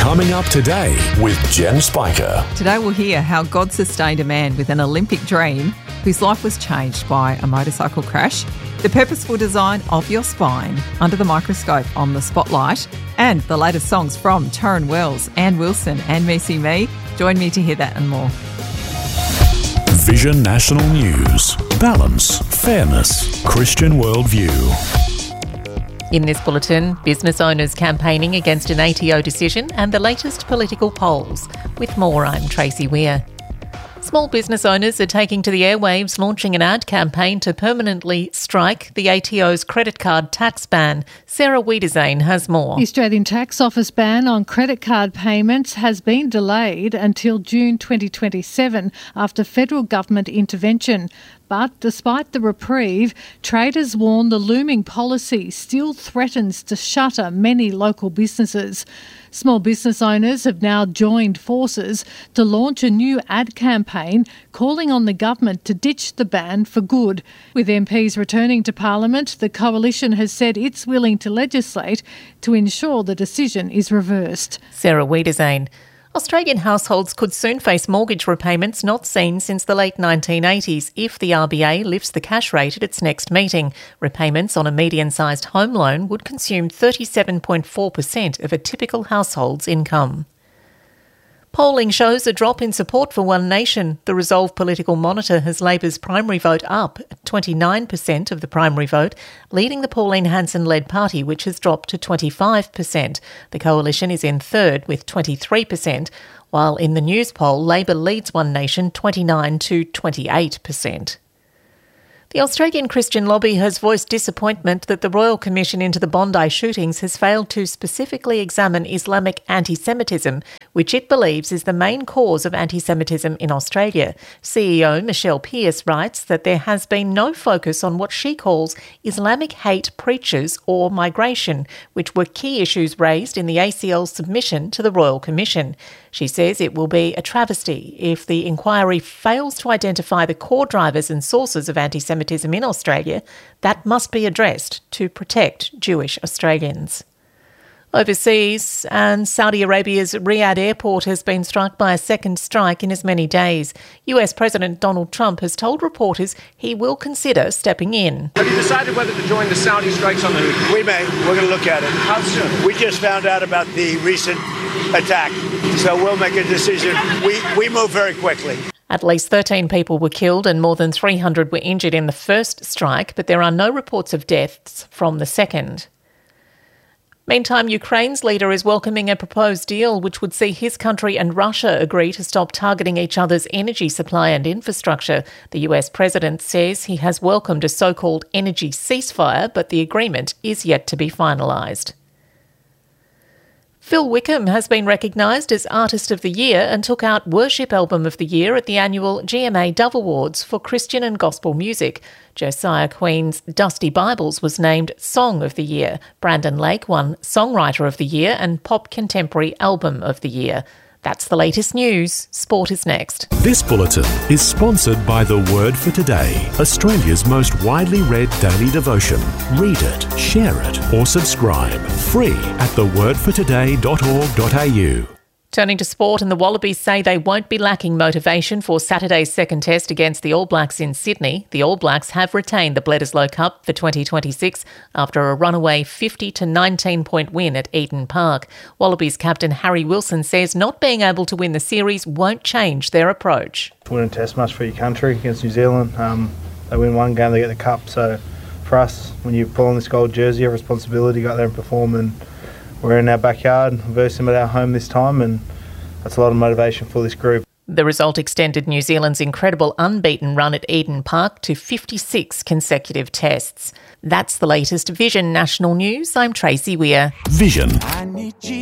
Coming up today with Jen Spiker. Today we'll hear how God sustained a man with an Olympic dream whose life was changed by a motorcycle crash, the purposeful design of your spine under the microscope on The Spotlight, and the latest songs from Torrin Wells, Ann Wilson and Missy Me. Join me to hear that and more. Vision National News. Balance, fairness, Christian worldview. In this bulletin, business owners campaigning against an ATO decision and the latest political polls. With more, I'm Tracy Weir. Small business owners are taking to the airwaves, launching an ad campaign to permanently strike the ATO's credit card tax ban. Sarah Wiedersane has more. The Australian Tax Office ban on credit card payments has been delayed until June 2027 after federal government intervention. But despite the reprieve, traders warn the looming policy still threatens to shutter many local businesses. Small business owners have now joined forces to launch a new ad campaign calling on the government to ditch the ban for good. With MPs returning to Parliament, the coalition has said it's willing to legislate to ensure the decision is reversed. Sarah Wiedersane. Australian households could soon face mortgage repayments not seen since the late 1980s if the RBA lifts the cash rate at its next meeting. Repayments on a median-sized home loan would consume 37.4% of a typical household's income. Polling shows a drop in support for One Nation. The Resolve Political Monitor has Labor's primary vote up at 29% of the primary vote, leading the Pauline Hanson-led party, which has dropped to 25%. The coalition is in third with 23%, while in the News poll, Labor leads One Nation 29 to 28%. The Australian Christian Lobby has voiced disappointment that the Royal Commission into the Bondi shootings has failed to specifically examine Islamic anti-Semitism, which it believes is the main cause of anti-Semitism in Australia. CEO Michelle Pearce writes that there has been no focus on what she calls Islamic hate preachers or migration, which were key issues raised in the ACL's submission to the Royal Commission. She says it will be a travesty if the inquiry fails to identify the core drivers and sources of anti-Semitism in Australia. That must be addressed to protect Jewish Australians. Overseas, and Saudi Arabia's Riyadh airport has been struck by a second strike in as many days. US President Donald Trump has told reporters he will consider stepping in. Have you decided whether to join the Saudi strikes on the Houthis? We may. We're going to look at it. How soon? We just found out about the recent attack, so we'll make a decision. We move very quickly. At least 13 people were killed and more than 300 were injured in the first strike, but there are no reports of deaths from the second. Meantime, Ukraine's leader is welcoming a proposed deal which would see his country and Russia agree to stop targeting each other's energy supply and infrastructure. The US president says he has welcomed a so-called energy ceasefire, but the agreement is yet to be finalised. Phil Wickham has been recognised as Artist of the Year and took out Worship Album of the Year at the annual GMA Dove Awards for Christian and Gospel Music. Josiah Queen's Dusty Bibles was named Song of the Year. Brandon Lake won Songwriter of the Year and Pop Contemporary Album of the Year. That's the latest news. Sport is next. This bulletin is sponsored by The Word for Today, Australia's most widely read daily devotion. Read it, share it, or subscribe. Free at thewordfortoday.org.au. Turning to sport, and the Wallabies say they won't be lacking motivation for Saturday's second test against the All Blacks in Sydney. The All Blacks have retained the Bledisloe Cup for 2026 after a runaway 50-19 point win at Eden Park. Wallabies captain Harry Wilson says not being able to win the series won't change their approach. Wouldn't test much for your country against New Zealand. They win one game, they get the cup. So for us, when you pull on this gold jersey, you have a responsibility to go out there and perform, and we're in our backyard versus them at our home this time, and that's a lot of motivation for this group. The result extended New Zealand's incredible unbeaten run at Eden Park to 56 consecutive tests. That's the latest Vision National News. I'm Tracy Weir. Vision.